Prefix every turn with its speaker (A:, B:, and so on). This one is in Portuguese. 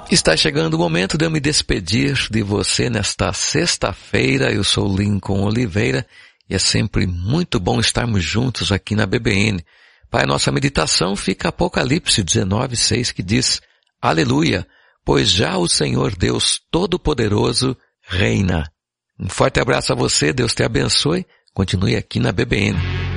A: Está chegando o momento de eu me despedir de você nesta sexta-feira. Eu sou Lincoln Oliveira e é sempre muito bom estarmos juntos aqui na BBN. Para a nossa meditação fica Apocalipse 19:6, que diz: Aleluia, pois já o Senhor Deus Todo-Poderoso reina. Um forte abraço a você, Deus te abençoe. Continue aqui na BBN.